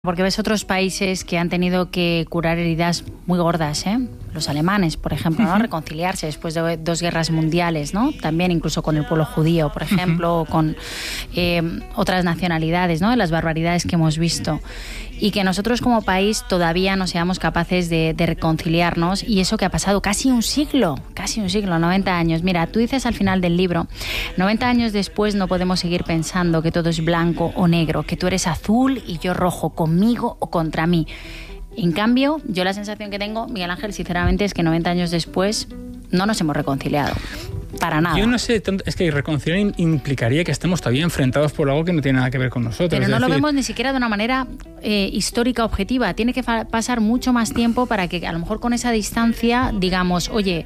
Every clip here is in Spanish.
Porque ves otros países que han tenido que curar heridas muy gordas, ¿eh? Los alemanes, por ejemplo, ¿no? Reconciliarse después de 2 guerras mundiales, ¿no? También incluso con el pueblo judío, por ejemplo, o con otras nacionalidades, ¿no? De las barbaridades que hemos visto. Y que nosotros como país todavía no seamos capaces de reconciliarnos, y eso que ha pasado casi un siglo, 90 años. Mira, tú dices al final del libro, 90 años después no podemos seguir pensando que todo es blanco o negro, que tú eres azul y yo rojo, conmigo o contra mí. En cambio, yo la sensación que tengo, Miguel Ángel, sinceramente, es que 90 años después no nos hemos reconciliado. Para nada. Yo no sé, es que reconciliar implicaría que estemos todavía enfrentados por algo que no tiene nada que ver con nosotros. Pero no lo vemos ni siquiera de una manera histórica objetiva. Tiene que pasar mucho más tiempo para que a lo mejor con esa distancia digamos, oye,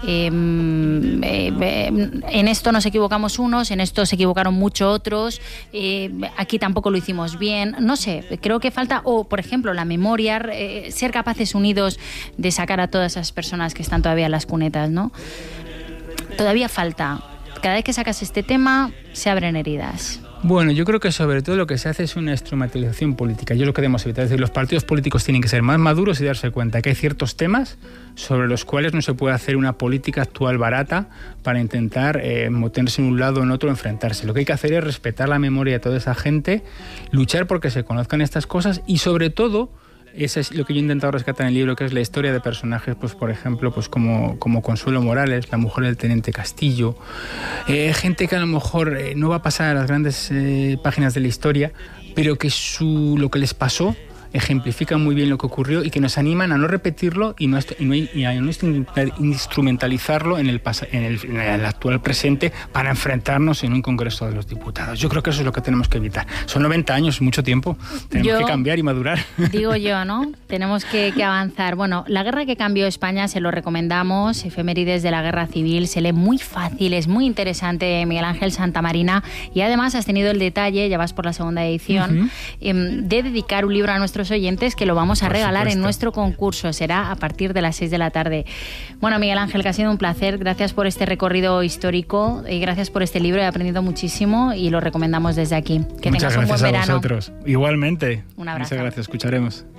en esto nos equivocamos unos, en esto se equivocaron mucho otros, aquí tampoco lo hicimos bien. No sé, creo que falta, o por ejemplo, la memoria, ser capaces unidos de sacar a todas esas personas que están todavía en las cunetas, ¿no? Todavía falta. Cada vez que sacas este tema, se abren heridas. Bueno, yo creo que sobre todo lo que se hace es una instrumentalización política. Yo lo que debemos evitar es decir, los partidos políticos tienen que ser más maduros y darse cuenta que hay ciertos temas sobre los cuales no se puede hacer una política actual barata para intentar meterse en un lado o en otro, enfrentarse. Lo que hay que hacer es respetar la memoria de toda esa gente, luchar porque se conozcan estas cosas y sobre todo, eso es lo que yo he intentado rescatar en el libro, que es la historia de personajes, pues por ejemplo, pues como Consuelo Morales, la mujer del teniente Castillo, gente que a lo mejor no va a pasar a las grandes páginas de la historia, pero que lo que les pasó ejemplifican muy bien lo que ocurrió y que nos animan a no repetirlo y a no instrumentalizarlo en el actual presente para enfrentarnos en un Congreso de los Diputados. Yo creo que eso es lo que tenemos que evitar. Son 90 años, mucho tiempo. Tenemos que cambiar y madurar. Digo yo, ¿no? Tenemos que avanzar. Bueno, La guerra que cambió España se lo recomendamos. Efemérides de la Guerra Civil. Se lee muy fácil, es muy interesante, Miguel Ángel Santamarina. Y además has tenido el detalle, ya vas por la segunda edición, de dedicar un libro a nuestros oyentes, que lo vamos a regalar en nuestro concurso. Será a partir de las 6 de la tarde. Bueno, Miguel Ángel, que ha sido un placer. Gracias por este recorrido histórico y gracias por este libro. He aprendido muchísimo y lo recomendamos desde aquí. Que tengas un buen verano. Muchas gracias a vosotros. Igualmente. Un abrazo. Muchas gracias. Escucharemos.